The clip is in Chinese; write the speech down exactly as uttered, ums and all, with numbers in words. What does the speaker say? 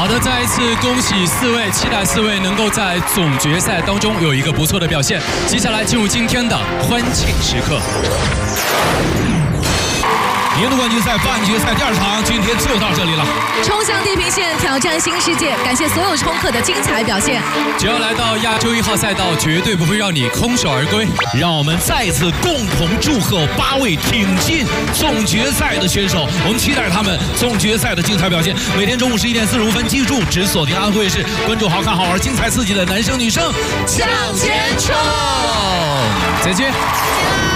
好的，再一次恭喜四位，期待四位能够在总决赛当中有一个不错的表现。接下来进入今天的欢庆时刻。 年度冠军赛半决赛第二场，今天就到这里了。 冲向地平线，挑战新世界，感谢所有冲客的精彩表现。 只要来到亚洲一号赛道，绝对不会让你空手而归。 让我们再次共同祝贺八位挺进总决赛的选手，我们期待他们总决赛的精彩表现。每天中午十一点四十五分，记住只锁定安徽卫视，关注好看好玩、精彩刺激的男生女生向前冲！ 再见。